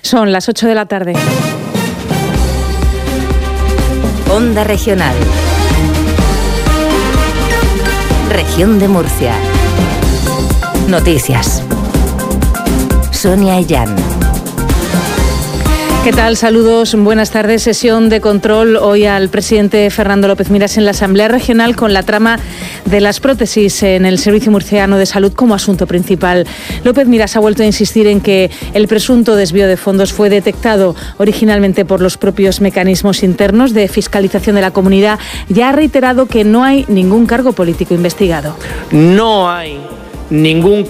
Son las 8 de la tarde. Onda Regional. Región de Murcia. Noticias. Sonia Illán. ¿Qué tal? Saludos, buenas tardes. Sesión de control hoy al presidente Fernando López Miras en la Asamblea Regional con la trama de las prótesis en el Servicio Murciano de Salud como asunto principal. López Miras ha vuelto a insistir en que el presunto desvío de fondos fue detectado originalmente por los propios mecanismos internos de fiscalización de la comunidad y ha reiterado que no hay ningún cargo político investigado. No hay ningún